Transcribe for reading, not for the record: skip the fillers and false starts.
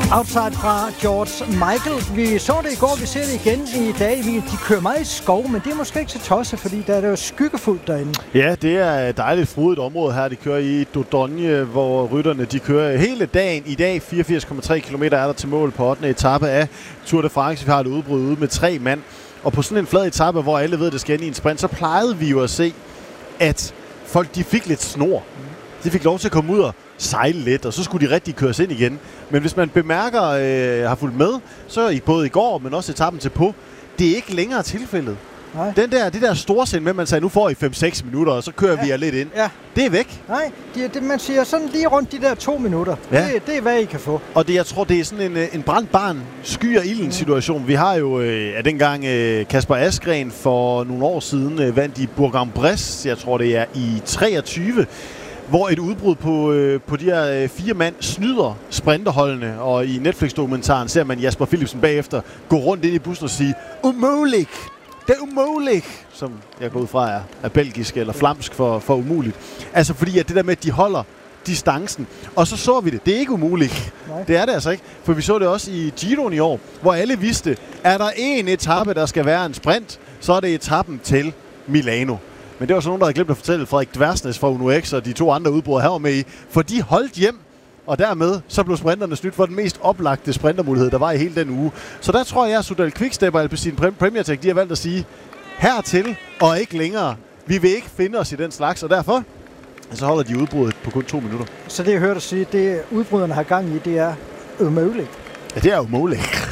Outside fra George Michael. Vi så det i går, vi ser det igen i dag. De kører meget i skov, men det er måske ikke så tosset, fordi der er det jo skyggefuldt derinde. Ja, det er et dejligt frodigt område her. De kører i Dordogne, hvor rytterne de kører hele dagen. I dag 84,3 km er der til mål på 8. etape af Tour de France. Vi har et udbrud ude med 3 mand. Og på sådan en flad etape, hvor alle ved, at det skal ind i en sprint, så plejede vi jo at se, at folk de fik lidt snor. De fik lov til at komme ud og sejle lidt, og så skulle de rigtig køres ind igen. Men hvis man bemærker, har fulgt med, så både i går, men også etappen til på, det er ikke længere tilfældet. Nej. Det der storsind med, man sagde, nu får I 5-6 minutter, og så kører vi jer lidt ind. Ja. Det er væk. Nej, man siger sådan lige rundt de der 2 minutter. Ja. Det er, hvad I kan få. Og jeg tror, det er sådan en brændt barn, skyer ilden situation. Vi har jo dengang Kasper Asgreen for nogle år siden vandt i Bourg-en-Bresse, jeg tror det er i 23, hvor et udbrud på de her 4 mand snyder sprinterholdene, og i Netflix-dokumentaren ser man Jasper Philipsen bagefter gå rundt ind i bussen og sige, umuligt! Det er umuligt! Som jeg går ud fra er belgisk eller flamsk for umuligt. Altså fordi at det der med, at de holder distancen, og så vi det. Det er ikke umuligt. Nej. Det er det altså ikke. For vi så det også i Giroen i år, hvor alle vidste, er der en etape, der skal være en sprint, så er det etappen til Milano. Men det var så nogen, der havde glemt at fortælle Frederik Dværsnes fra Uno X og de 2 andre udbrud her var med i, for de holdt hjem, og dermed så blev sprinterne snydt for den mest oplagte sprintermulighed, der var i hele den uge. Så der tror jeg, at Soudal Quickstep og Alpecin Premier Tech, de har valgt at sige, hertil og ikke længere. Vi vil ikke finde os i den slags, og derfor så holder de udbruddet på kun 2 minutter. Så det, jeg hørte dig sige, det udbryderne har gang i, det er umuligt. Ja, det er umuligt.